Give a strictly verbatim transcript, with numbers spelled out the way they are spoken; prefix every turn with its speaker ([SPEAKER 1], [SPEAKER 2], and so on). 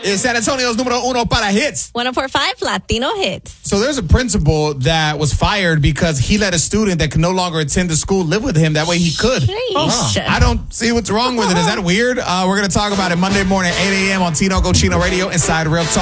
[SPEAKER 1] is San Antonio's número uno para hits.
[SPEAKER 2] one oh four point five Latino Hits.
[SPEAKER 1] So there's a principal that was fired because he let a student that could no longer attend the school live with him. That way he could.
[SPEAKER 2] Sheesh.
[SPEAKER 1] I don't see what's wrong with it. Is that weird? Uh, we're going to talk about it Monday morning, eight a.m. on Tino Cochino Radio inside Real Talk.